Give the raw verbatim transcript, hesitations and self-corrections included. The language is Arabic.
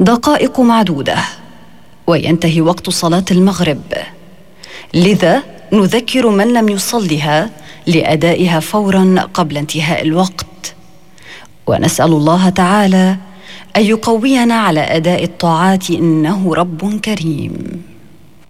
دقائق معدودة وينتهي وقت صلاة المغرب، لذا نذكر من لم يصلها لأدائها فورا قبل انتهاء الوقت، ونسأل الله تعالى أن يقوينا على أداء الطاعات إنه رب كريم.